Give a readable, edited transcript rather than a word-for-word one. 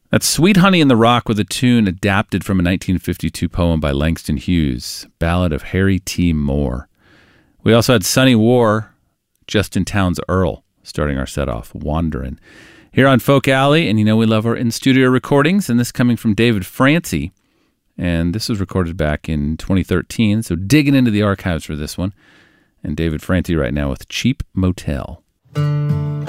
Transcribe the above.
That's Sweet Honey in the Rock with a tune adapted from a 1952 poem by Langston Hughes, Ballad of Harry T. Moore. We also had Sunny War, Justin Townes Earl, starting our set off, Wanderin'. Here on Folk Alley, and you know we love our in-studio recordings, and this coming from David Francie, and this was recorded back in 2013, so digging into the archives for this one. And David Francie right now with Cheap Motel.